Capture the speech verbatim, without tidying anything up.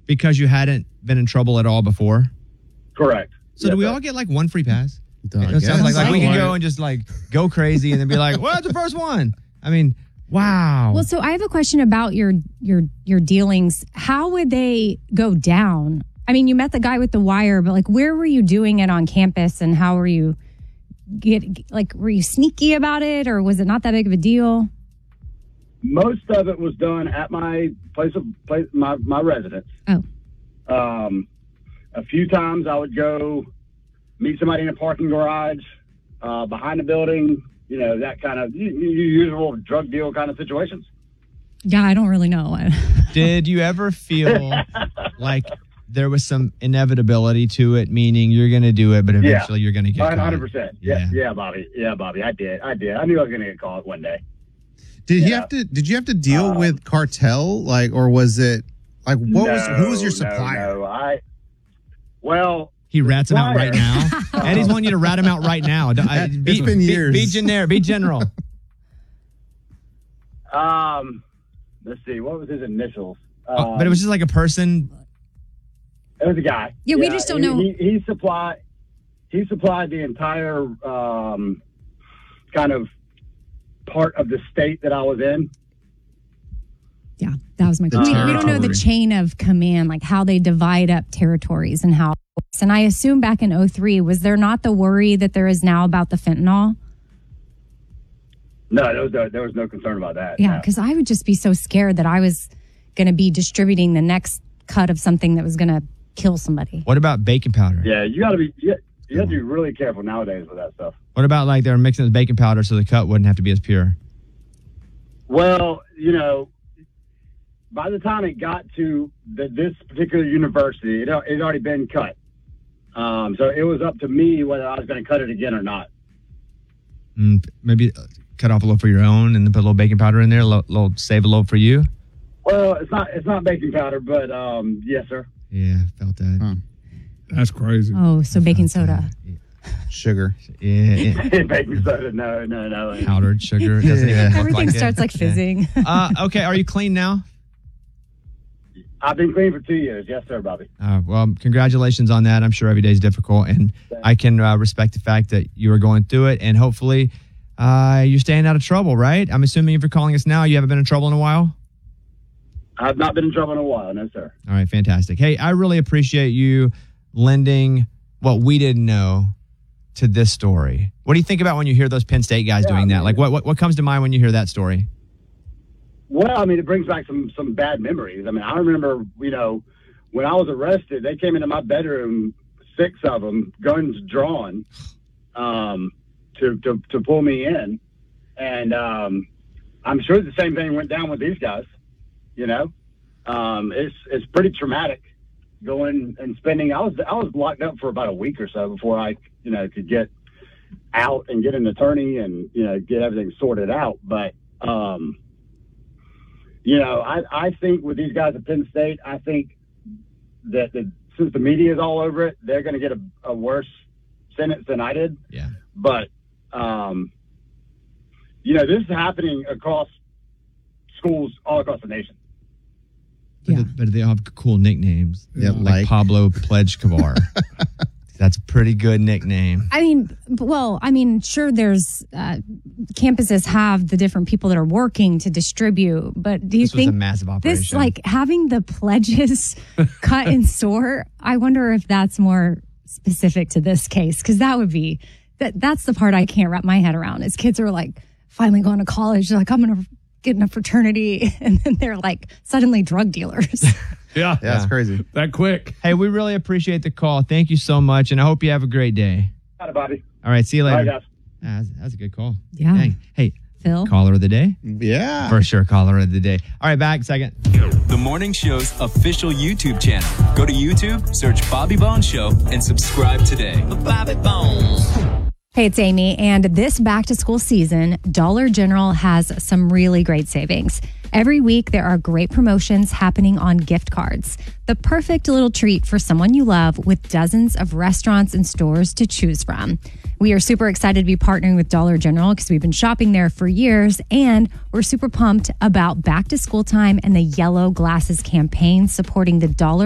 Because you hadn't been in trouble at all before? Correct. So yes, do we sir. all get like one free pass? Duh, It sounds like, like we can so. go and just like go crazy and then be like, well, that's the first one. I mean, wow. Well, so I have a question about your your your dealings. How would they go down? I mean, you met the guy with the wire, but like, where were you doing it on campus, and how were you get like? Were you sneaky about it, or was it not that big of a deal? Most of it was done at my place of place, my my residence. Oh, Um, a few times I would go meet somebody in a parking garage, uh, behind the building. You know, that kind of u- u- usual drug deal kind of situations. yeah, I don't really know. Did you ever feel like there was some inevitability to it, meaning you're going to do it, but eventually Yeah. you're going to get one caught? hundred percent. Yeah, yeah, Bobby. Yeah, Bobby. I did. I did. I knew I was going to get caught one day. Did you Yeah. have to? Did you have to deal Um, with cartel, like, or was it like what was No, who was your no, supplier? No, I. Well, He rats him out right now. supplier. Eddie's wanting you to rat him out right now. Don't- I- be, It's been be- years. Be, generic. Be general. um, let's see. What was his initials? Um, Oh, but it was just like a person. It was a guy. Yeah, we just don't he, know. He, he supplied. He supplied the entire um, kind of part of the state that I was in. Yeah, that was my The question. We don't know the territory. chain of command, like how they divide up territories and how. And I assume back in oh three, was there not the worry that there is now about the fentanyl? No, there was no, there was no concern about that. Yeah, no. because I would just be so scared that I was going to be distributing the next cut of something that was going to kill somebody. What about baking powder? Yeah, you got to be. You, you have to be really careful nowadays with that stuff. What about like they were mixing with baking powder so the cut wouldn't have to be as pure? Well, you know, by the time it got to the, this particular university, it it had already been cut. Um, so it was up to me whether I was going to cut it again or not. Mm, maybe uh, cut off a little for your own and then put a little baking powder in there, a little, little save a little for you. Well, it's not it's not baking powder, but um, yes, sir. Yeah, felt that. Huh. That's crazy. Oh, so baking soda. Sugar. Yeah, yeah. Baking soda, no, no, no. Powdered sugar. It doesn't even look Everything like it. starts like Yeah. fizzing. Uh, okay, are you clean now? I've been clean for two years. Yes, sir, Bobby. Uh, well, congratulations on that. I'm sure every day is difficult, and I can uh, respect the fact that you are going through it, and hopefully uh, you're staying out of trouble, right? I'm assuming if you're calling us now, you haven't been in trouble in a while? I've not been in trouble in a while, no, sir. All right, fantastic. Hey, I really appreciate you lending what we didn't know to this story. What do you think about when you hear those Penn State guys Yeah, doing I that? mean- Like, what, what what comes to mind when you hear that story? Well, I mean, it brings back some some bad memories. I mean, I remember, you know, when I was arrested, they came into my bedroom, six of them, guns drawn, um, to to to pull me in, and um, I'm sure the same thing went down with these guys. You know, um, it's it's pretty traumatic going and spending. I was I was locked up for about a week or so before I, you know, could get out and get an attorney and, you know, get everything sorted out. But um, you know, I, I think with these guys at Penn State, I think that the, since the media is all over it, they're going to get a, a worse sentence than I did. Yeah. But, um, you know, this is happening across schools all across the nation. But, Yeah. the, but they all have cool nicknames. Yeah, like, like- Pablo Pledge Kavar. That's a pretty good nickname. I mean, b- well, I mean, sure, there's uh, campuses have the different people that are working to distribute, but do you This was think a massive operation. this, like having the pledges cut in store? I wonder if that's more specific to this case, because that would be that. That's the part I can't wrap my head around. Is kids are like finally going to college, they're like, I'm going to get in a fraternity, and then they're like suddenly drug dealers. Yeah. Yeah, that's crazy. That quick. Hey, we really appreciate the call. Thank you so much, and I hope you have a great day. Got it, Bobby. All right, see you All later. right, guys. Ah, that's, that's a good call. Yeah. Dang. Hey, Phil? caller of the day? Yeah. For sure, caller of the day. All right, back second. The Morning Show's official YouTube channel. Go to YouTube, search Bobby Bones Show, and subscribe today. Bobby Bones. Hey, it's Amy, and this back to school season, Dollar General has some really great savings. Every week, there are great promotions happening on gift cards. The perfect little treat for someone you love with dozens of restaurants and stores to choose from. We are super excited to be partnering with Dollar General because we've been shopping there for years, and we're super pumped about back to school time and the Yellow Glasses campaign supporting the Dollar